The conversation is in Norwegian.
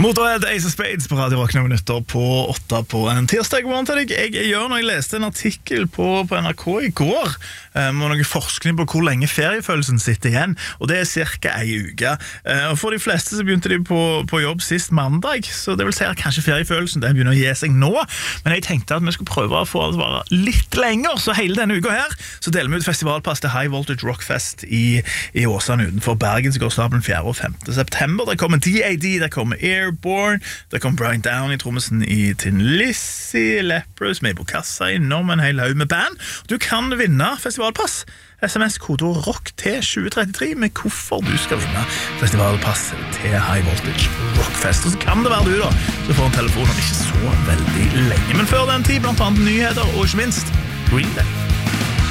Motorhead, Ace of Spades på Radio Rock, noen minutter på 8 på en tirsdag. God morgen til deg. Jeg gjør når jeg leste en artikkel på NRK i går med noen forskning på hvor lenge feriefølelsen sitter igjen, og det cirka en uke. Og for de fleste så begynte de på jobb sist mandag, så det vil si at kanskje feriefølelsen den begynner å gi seg nå, men jeg tenkte at vi skulle prøve å få det bare litt lenger, så hele denne uka her så deler vi ut festivalpass til High Voltage Rockfest i Åsane utenfor Bergen, som går starten 4. og 5. september. Der kommer DAD, der kommer Airborne, der kommer Brian Downey, trommesen i Tin Lizzy, Leprous, med på kassa innom en hel haug med band. Du kan vinne festivalpass. SMS-kodeord ROCK til 2033 med hvorfor du skal vinne festivalpass til High Voltage Rockfest. Og så kan det være du da, så får en telefon om ikke så veldig lenge. Men før den tid, blant annet nyheter og ikke minst Green Day.